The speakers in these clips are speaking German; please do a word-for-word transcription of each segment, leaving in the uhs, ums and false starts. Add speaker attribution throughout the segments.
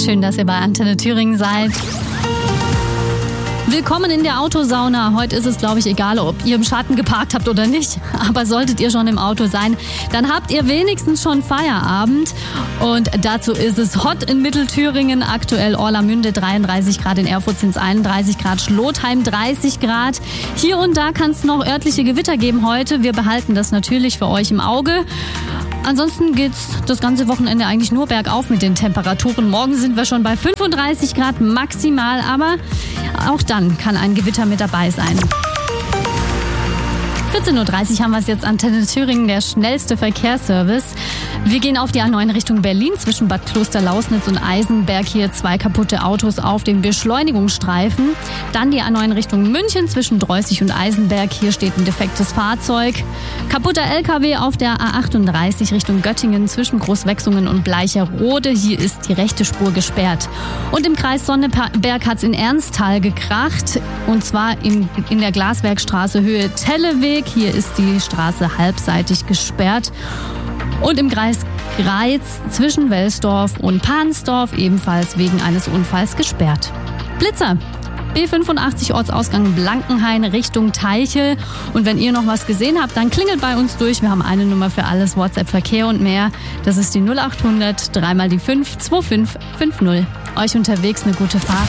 Speaker 1: Schön, dass ihr bei Antenne Thüringen seid. Willkommen in der Autosauna. Heute ist es, glaube ich, egal, ob ihr im Schatten geparkt habt oder nicht. Aber solltet ihr schon im Auto sein, dann habt ihr wenigstens schon Feierabend. Und dazu ist es hot in Mittelthüringen. Aktuell Orlamünde dreiunddreißig Grad, in Erfurt sind es einunddreißig Grad, Schlotheim dreißig Grad. Hier und da kann es noch örtliche Gewitter geben heute. Wir behalten das natürlich für euch im Auge. Ansonsten geht's das ganze Wochenende eigentlich nur bergauf mit den Temperaturen. Morgen sind wir schon bei fünfunddreißig Grad maximal, aber auch dann kann ein Gewitter mit dabei sein. vierzehn Uhr dreißig haben wir es jetzt, Antenne Thüringen, der schnellste Verkehrsservice. Wir gehen auf die A neun Richtung Berlin zwischen Bad Klosterlausnitz und Eisenberg. Hier zwei kaputte Autos auf dem Beschleunigungsstreifen. Dann die A neun Richtung München zwischen Dreußig und Eisenberg. Hier steht ein defektes Fahrzeug. Kaputter L K W auf der A achtunddreißig Richtung Göttingen zwischen Großwechsungen und Bleicherode. Hier ist die rechte Spur gesperrt. Und im Kreis Sonneberg hat es in Ernsthal gekracht. Und zwar in, in der Glaswerkstraße Höhe Telleweg. Hier ist die Straße halbseitig gesperrt. Und im Kreis Greiz zwischen Welsdorf und Pansdorf ebenfalls wegen eines Unfalls gesperrt. Blitzer. B fünfundachtzig Ortsausgang Blankenhain Richtung Teichel. Und wenn ihr noch was gesehen habt, dann klingelt bei uns durch. Wir haben eine Nummer für alles, WhatsApp, Verkehr und mehr. Das ist die null achthundert, dreimal die fünf, zwei fünf fünf null. Euch unterwegs eine gute Fahrt.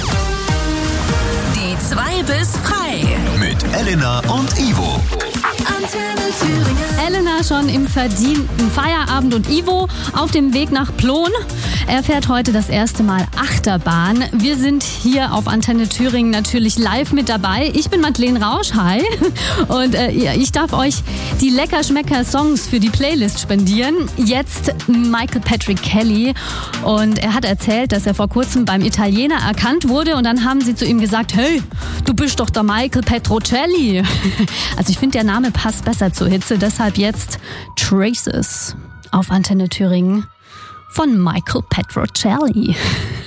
Speaker 2: Die zwei bis frei.
Speaker 3: Mit Elena und Ivo.
Speaker 2: Antenne Thüringen.
Speaker 1: Elena schon im verdienten Feierabend und Ivo auf dem Weg nach Plon. Er fährt heute das erste Mal Achterbahn. Wir sind hier auf Antenne Thüringen natürlich live mit dabei. Ich bin Madeleine Rausch, hi. Und äh, ich darf euch die Lecker-Schmecker-Songs für die Playlist spendieren. Jetzt Michael Patrick Kelly. Und er hat erzählt, dass er vor kurzem beim Italiener erkannt wurde. Und dann haben sie zu ihm gesagt, hey, du bist doch der Michael Petrocelli. Also ich finde, der Name passt besser zur Hitze. Deshalb jetzt Traces auf Antenne Thüringen von Michael Petrocelli.